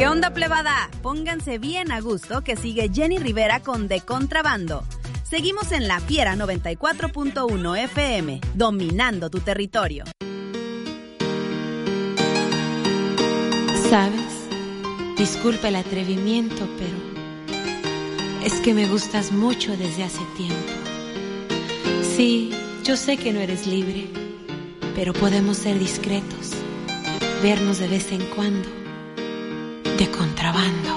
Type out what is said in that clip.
¿Qué onda, plebada? Pónganse bien a gusto que sigue Jenny Rivera con De Contrabando. Seguimos en La Fiera 94.1 FM, dominando tu territorio. ¿Sabes? Disculpa el atrevimiento, pero es que me gustas mucho desde hace tiempo. Sí, yo sé que no eres libre, pero podemos ser discretos, vernos de vez en cuando, de contrabando.